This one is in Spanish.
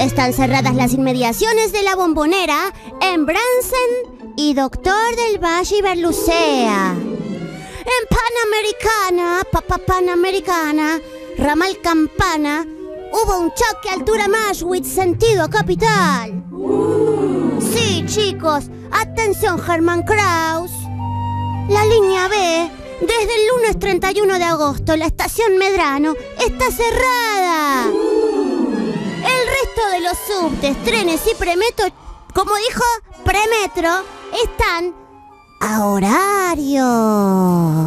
Están cerradas las inmediaciones de la Bombonera en Bransen y Doctor del Valle y Berlucea. En Panamericana, Ramal Campana, hubo un choque a altura Mashwitz, sentido capital. Sí, chicos, atención Germán Kraus. La línea B, desde el lunes 31 de agosto, la estación Medrano está cerrada. El resto de los subtes, trenes y premetro, como dijo Premetro, están a horario.